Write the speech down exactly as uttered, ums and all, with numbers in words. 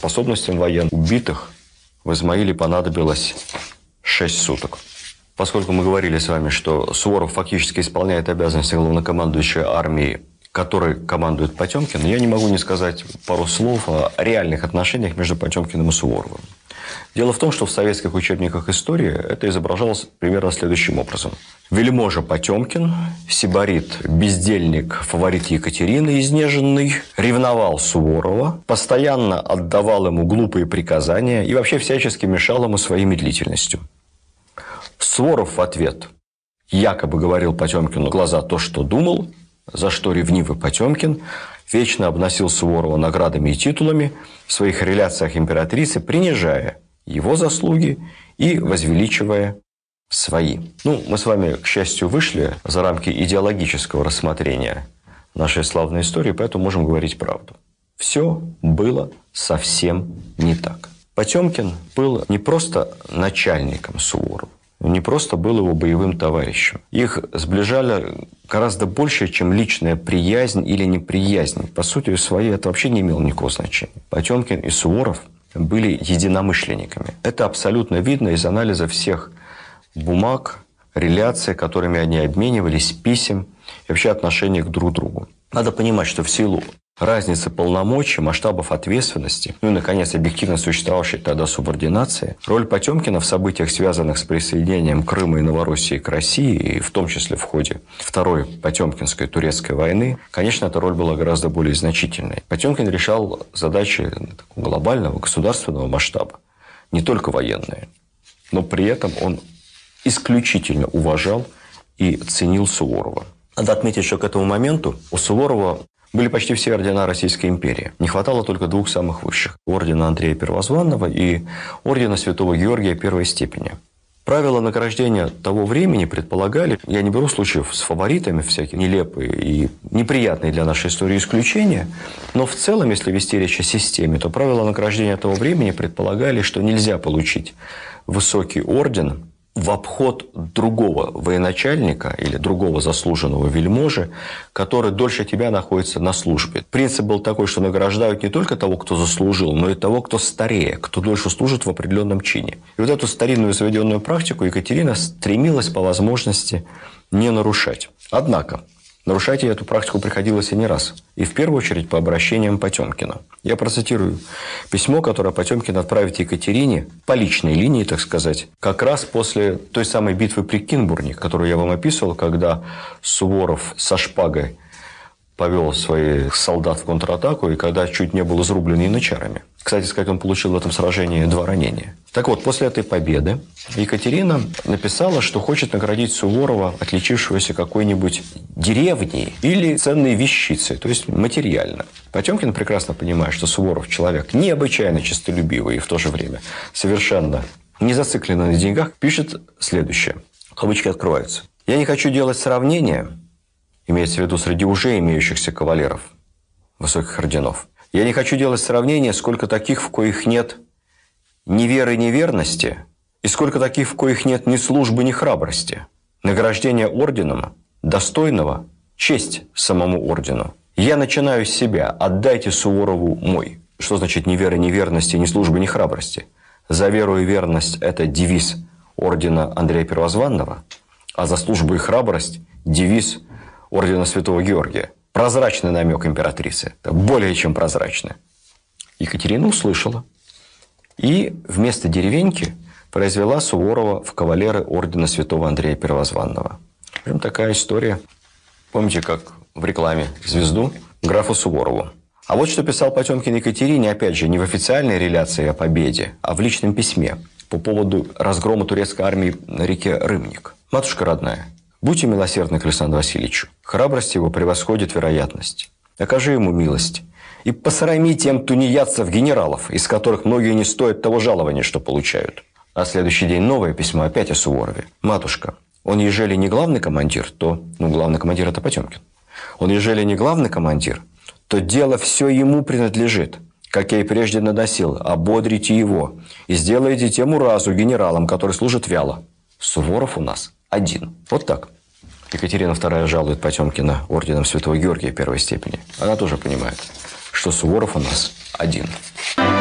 способностям военных убитых в Измаиле понадобилось шесть суток. Поскольку мы говорили с вами, что Суворов фактически исполняет обязанности главнокомандующего армии, который командует Потемкин, я не могу не сказать пару слов о реальных отношениях между Потемкиным и Суворовым. Дело в том, что в советских учебниках истории это изображалось примерно следующим образом. Вельможа Потемкин, сибарит, бездельник, фаворит Екатерины изнеженный, ревновал Суворова, постоянно отдавал ему глупые приказания и вообще всячески мешал ему своей медлительностью. Суворов в ответ якобы говорил Потемкину в глаза то, что думал, за что ревнивый Потемкин вечно обносил Суворова наградами и титулами, в своих реляциях императрицы принижая его заслуги и возвеличивая свои. Ну, мы с вами, к счастью, вышли за рамки идеологического рассмотрения нашей славной истории, поэтому можем говорить правду. Все было совсем не так. Потемкин был не просто начальником Суворова, не просто был его боевым товарищем. Их сближали гораздо больше, чем личная приязнь или неприязнь. По сути своей это вообще не имело никакого значения. Потемкин и Суворов были единомышленниками. Это абсолютно видно из анализа всех бумаг, реляций, которыми они обменивались, писем и вообще отношений друг к другу. Надо понимать, что в силу разницы полномочий, масштабов ответственности, ну и, наконец, объективно существовавшей тогда субординации, роль Потемкина в событиях, связанных с присоединением Крыма и Новороссии к России, и в том числе в ходе Второй Потемкинской турецкой войны, конечно, эта роль была гораздо более значительной. Потемкин решал задачи такого глобального государственного масштаба, не только военные, но при этом он исключительно уважал и ценил Суворова. Надо отметить, что к этому моменту у Суворова были почти все ордена Российской империи. Не хватало только двух самых высших – ордена Андрея Первозванного и ордена Святого Георгия первой степени. Правила награждения того времени предполагали, я не беру случаев с фаворитами всякие нелепые и неприятные для нашей истории исключения, но в целом, если вести речь о системе, то правила награждения того времени предполагали, что нельзя получить высокий орден в обход другого военачальника или другого заслуженного вельможи, который дольше тебя находится на службе. Принцип был такой, что награждают не только того, кто заслужил, но и того, кто старее, кто дольше служит в определенном чине. И вот эту старинную заведенную практику Екатерина стремилась по возможности не нарушать. Однако нарушать ей эту практику приходилось и не раз. И в первую очередь по обращениям Потемкина. Я процитирую письмо, которое Потемкин отправит Екатерине по личной линии, так сказать, как раз после той самой битвы при Кинбурне, которую я вам описывал, когда Суворов со шпагой повел своих солдат в контратаку, и когда чуть не был изрублен янычарами. Кстати сказать, он получил в этом сражении два ранения. Так вот, после этой победы Екатерина написала, что хочет наградить Суворова, отличившегося какой-нибудь деревней или ценной вещицей, то есть материально. Потемкин прекрасно понимает, что Суворов человек необычайно честолюбивый и в то же время совершенно не зацикленный на деньгах, пишет следующее. Кавычки открываются. «Я не хочу делать сравнения», имеется в виду среди уже имеющихся кавалеров высоких орденов. «Я не хочу делать сравнения, сколько таких, в коих нет ни веры, ни верности, и сколько таких, в коих нет ни службы, ни храбрости. Награждение орденом достойного – честь самому ордену. Я начинаю с себя, отдайте Суворову мой». Что значит ни веры, ни верности, ни службы, ни храбрости? За веру и верность – это девиз ордена Андрея Первозванного, а за службу и храбрость – девиз ордена Святого Георгия. Прозрачный намек императрицы. Это более чем прозрачный. Екатерина услышала. И вместо деревеньки произвела Суворова в кавалеры ордена Святого Андрея Первозванного. Прям такая история. Помните, как в рекламе звезду графу Суворову. А вот что писал Потемкин Екатерине, опять же, не в официальной реляции о победе, а в личном письме по поводу разгрома турецкой армии на реке Рымник. «Матушка родная, будьте милосердны к Александру Васильевичу. Храбрость его превосходит вероятность. Окажи ему милость. И посрами тем тунеядцев-генералов, из которых многие не стоят того жалования, что получают». На следующий день новое письмо опять о Суворове. «Матушка, он ежели не главный командир, то... Ну, главный командир – это Потемкин. Он ежели не главный командир, то дело все ему принадлежит. Как я и прежде наносил, ободрите его и сделайте тем уразу генералам, который служит вяло. Суворов у нас один». Вот так. Екатерина вторая жалует Потемкина орденом Святого Георгия первой степени. Она тоже понимает, что Суворов у нас один.